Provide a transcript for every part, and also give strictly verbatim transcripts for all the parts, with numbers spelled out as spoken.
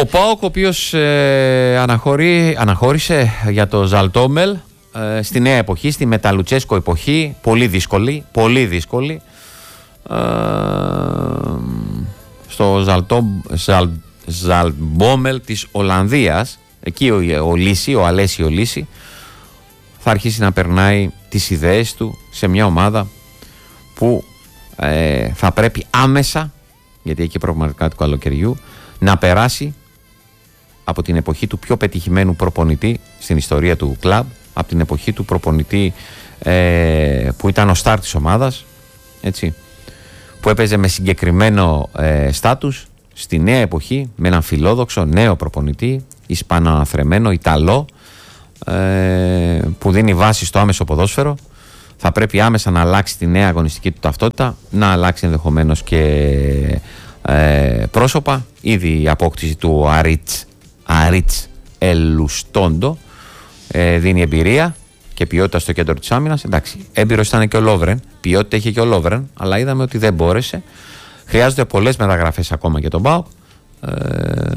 Ο ΠΑΟΚ, ο οποίος ε, αναχωρεί, αναχώρησε για το Ζαλτόμελ ε, στη νέα εποχή, στη Μεταλουτσέσκο εποχή, πολύ δύσκολη, πολύ δύσκολη. Ε, στο Ζαλτό, Ζαλ, Ζαλμπόμελ της Ολλανδίας, εκεί ο, ο Λύση, ο Αλέσιο Λύση, θα αρχίσει να περνάει τις ιδέες του σε μια ομάδα που ε, θα πρέπει άμεσα, γιατί έχει προγραμματικά του καλοκαιριού, να περάσει από την εποχή του πιο πετυχημένου προπονητή στην ιστορία του κλαμπ, από την εποχή του προπονητή ε, που ήταν ο στάρ της ομάδας, έτσι, που έπαιζε με συγκεκριμένο ε, στάτους, στη νέα εποχή με έναν φιλόδοξο νέο προπονητή, Ισπανοαναθρεμένο, Ιταλό, ε, που δίνει βάση στο άμεσο ποδόσφαιρο. Θα πρέπει άμεσα να αλλάξει τη νέα αγωνιστική του ταυτότητα, να αλλάξει ενδεχομένως και ε, πρόσωπα. Ήδη η απόκτηση του Αρίτς, Αρίτς Ελουστόντο ε, δίνει εμπειρία και ποιότητα στο κέντρο της άμυνας. Εντάξει, έμπειρος ήταν και ο Λόβρεν, ποιότητα είχε και ο Λόβρεν, αλλά είδαμε ότι δεν μπόρεσε. Χρειάζονται πολλές μεταγραφές ακόμα για τον ΠΑΟΚ. Ε,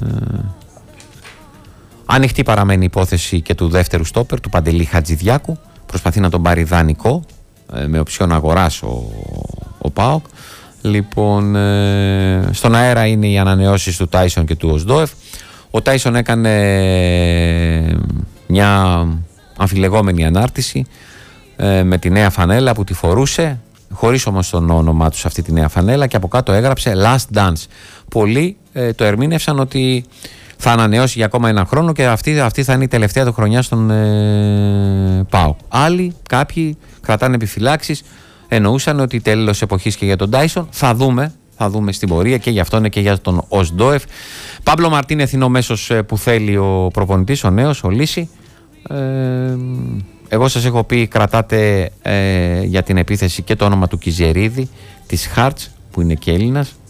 ανοιχτή παραμένει η υπόθεση και του δεύτερου στόπερ, του Παντελή Χατζηδιάκου. Προσπαθεί να τον πάρει δανεικό, ε, με οψιόν αγοράς ο, ο ΠΑΟΚ. Λοιπόν, ε, στον αέρα είναι οι ανανεώσεις του Τάισον και του Οσντόεφ. Ο Τάισον έκανε μια αμφιλεγόμενη ανάρτηση ε, με τη νέα φανέλα που τη φορούσε, χωρίς όμως τον όνομά του σε αυτή τη νέα φανέλα, και από κάτω έγραψε Last Dance. Πολλοί ε, το ερμήνευσαν ότι θα ανανεώσει για ακόμα ένα χρόνο και αυτή, αυτή θα είναι η τελευταία του χρονιά στον ε, ΠΑΟΚ. Άλλοι, κάποιοι κρατάνε επιφυλάξεις, εννοούσαν ότι τέλος εποχής και για τον Τάισον. Θα δούμε, θα δούμε στην πορεία και για αυτόν και για τον Οσντόεφ. Παύλο Μαρτίνεθ είναι ο μέσος που θέλει ο προπονητής, ο νέος, ο Λύση. Ε, εγώ σας έχω πει, κρατάτε ε, για την επίθεση και το όνομα του Κιζερίδη της Χάρτς, που είναι και Έλληνας.